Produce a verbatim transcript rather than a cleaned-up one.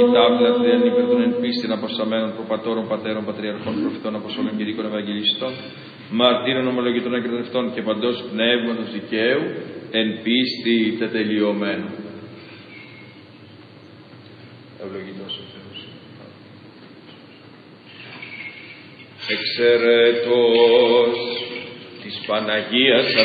Τάβλα τριαν υπέρ των εν πίστην αποσταμένων προπατώρων, πατέρων, πατριαρχών, προφητών, αποστόλων και ειδικών ευαγγελιστών, μαρτύρων, ομολογητών, εκδευτών και παντός πνεύματος δικαίου, εν πίστη τετελειωμένου. Ευλογητός ο Θεός. Εξαιρέτως της Παναγίας